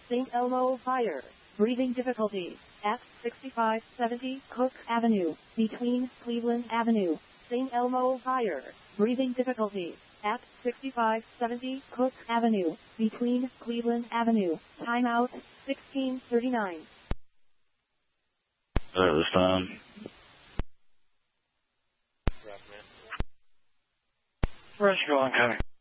St. Elmo Fire. Breathing difficulties at 6570 Cook Avenue, between Cleveland Avenue. St. Elmo Fire. Breathing difficulties at 6570 Cook Avenue, between Cleveland Avenue. Timeout 1639. This time. Where's going, Kevin?